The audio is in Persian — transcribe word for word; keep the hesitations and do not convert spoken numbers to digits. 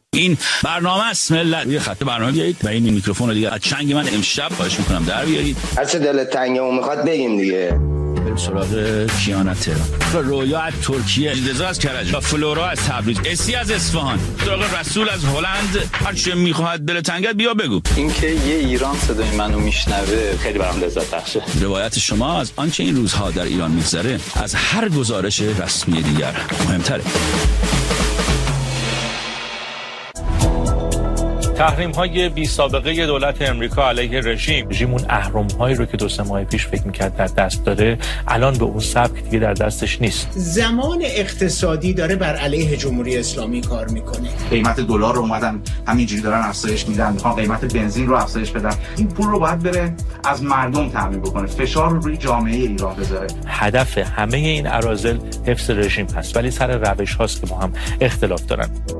این برنامه است ملت. یه خط برنامه بیارید و این میکروفون رو دیگه از چنگ من امشب خواهش میکنم در بیارید. هر چه دلت تنگه و میخواد بگیم دیگه. بریم سراغ کیانا تهران، رویا از ترکیه، اندزا از کرج، فلورا از تبریز، اسی از اصفهان، سراغ رسول از هلند. هر چه میخواد دل تنگت بیا بگو. اینکه یه ایران صدای منو میشنوه خیلی برام لذت بخشه. روایت شما از آنچه این روزها در ایران میگذره از هر گزارش رسمی دیگر مهمتره. تحریم‌های بی سابقه دولت امریکا علیه رژیم، رژیم اون اهرم‌هایی رو که دو سه ماه پیش فکر می‌کرد در دست داره، الان به اون سبک دیگه در دستش نیست. زمان اقتصادی داره بر علیه جمهوری اسلامی کار میکنه. قیمت دلار رو اومدن همینجوری دارن افزایش میدن، میخوان قیمت بنزین رو افزایش بدن. این پول رو باید بره از مردم تامین بکنه، فشار رو روی جامعه ایران بذاره. هدف همه این اراذل حفظ رژیم هست، ولی سر روش هاست که با هم اختلاف دارن.